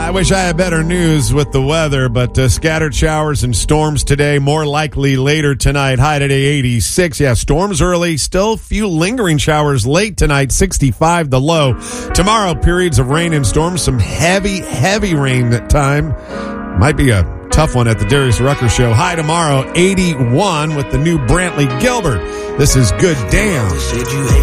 I wish I had better news with the weather, but scattered showers and storms today, more likely later tonight. High today, 86. Yeah, storms early, still a few lingering showers late tonight, 65 the low. Tomorrow, periods of rain and storms, some heavy rain at time. Might be a tough one at the Darius Rucker Show. High tomorrow, 81 with the new Brantley Gilbert. This is Good Damn.